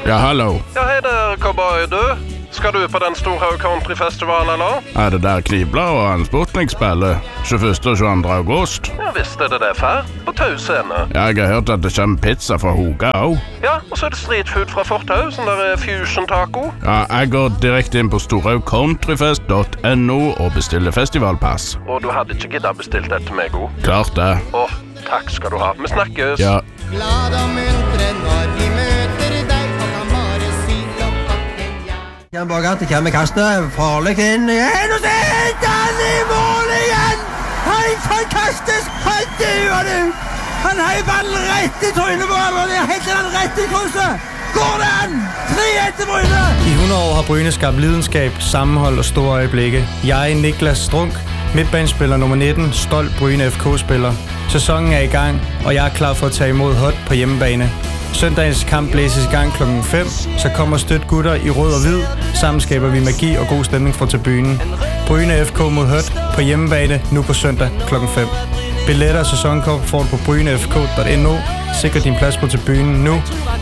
Ja, hallo. Ja, hei der, cowboy, du. Skal du på den store countryfestivalen, eller? Er det der Knibla og Hans Sputnik spiller 21. og 22. august? Ja, visst er det før. På Tau scene. Jeg har hørt at det kommer pizza fra Hoga også. Ja, og så er det street food fra Fortau, sånn der fusion taco. Ja, jeg går direkte inn på storhaugcountryfest.no og bestiller festivalpass. Og du hadde ikke giddet bestilt det til meg, god? Klart det. Takk skal du ha. Vi snakkes. Ja. Glad og muntre når vi møter deg, og kan bare si oppkatten ja. Jan Borgart kommer kastet, farlig inn igjen, og så henter han i mål igjen! Hei, fantastisk! Han duer du! Han heier ballen rett i trynet på ham, og det heter han rett i krysset! Går det an? 3-1 til Bryne! I 100 år har Bryne skabt lidenskab, sammenhold og store øjeblikke. Jeg, Niklas Strunk, midtbanespiller nummer 19, stolt Bryne FK-spiller. Sæsonen er i gang, og jeg er klar for at tage imod Hot på hjemmebane. Søndagens kamp blæses i gang kl. 5, så kom og støt gutter i rød og hvid. Sammen skaber vi magi og god stemning for tribunen. Bryne FK mod Hot på hjemmebane nu på søndag kl. 5. Billetter og sæsonkort får du på brynefk.no. Sikre din plads på tribunen nu.